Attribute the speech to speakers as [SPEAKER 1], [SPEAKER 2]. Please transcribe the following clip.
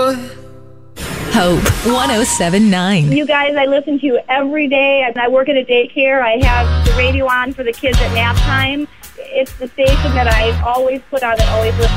[SPEAKER 1] Hope 107.9.
[SPEAKER 2] You guys, I listen to you every day. I work at a daycare. I have the radio on for the kids at nap time. It's the station that I always put on and always listen